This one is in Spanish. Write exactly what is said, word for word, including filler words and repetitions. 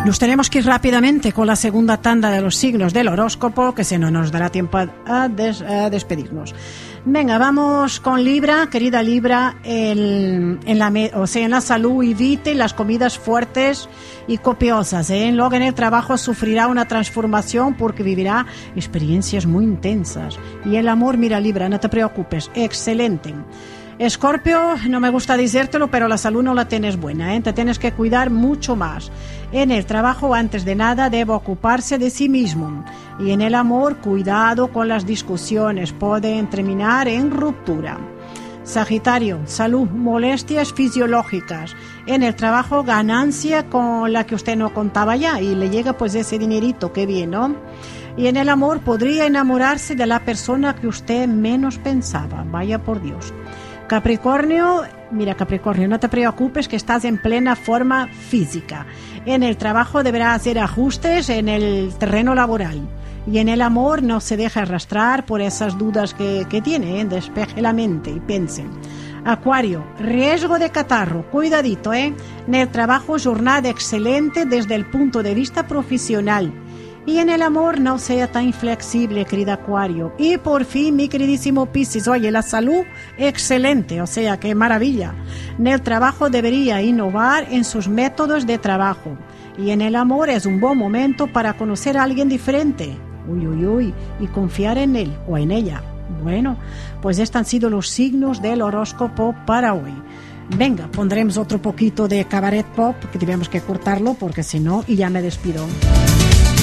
Nos tenemos que ir rápidamente con la segunda tanda de los signos del horóscopo, que si no nos dará tiempo a, des, a despedirnos. Venga, vamos con Libra, querida Libra, el, en, la, o sea, en la salud evite las comidas fuertes y copiosas, ¿eh? Luego en el trabajo sufrirá una transformación porque vivirá experiencias muy intensas. Y el amor, mira Libra, no te preocupes, excelente. Escorpio, no me gusta decírtelo, pero la salud no la tienes buena, ¿eh? Te tienes que cuidar mucho más. En el trabajo, antes de nada, debe ocuparse de sí mismo. Y en el amor, cuidado con las discusiones, pueden terminar en ruptura. Sagitario, salud, molestias fisiológicas. En el trabajo, ganancia con la que usted no contaba ya y le llega pues ese dinerito, qué bien, ¿no? Y en el amor, podría enamorarse de la persona que usted menos pensaba, vaya por Dios. Capricornio, mira Capricornio, no te preocupes que estás en plena forma física. En el trabajo deberá hacer ajustes en el terreno laboral. Y en el amor no se deje arrastrar por esas dudas que, que tiene, ¿eh? Despeje la mente y piense. Acuario, riesgo de catarro, cuidadito, ¿eh? En el trabajo, jornada excelente desde el punto de vista profesional. Y en el amor no sea tan inflexible, querida Acuario. Y por fin, mi queridísimo Piscis, oye, la salud, excelente, o sea, qué maravilla. En el trabajo debería innovar en sus métodos de trabajo. Y en el amor es un buen momento para conocer a alguien diferente. Uy, uy, uy, y confiar en él o en ella. Bueno, pues estos han sido los signos del horóscopo para hoy. Venga, pondremos otro poquito de cabaret pop, que tenemos que cortarlo porque si no, y ya me despido.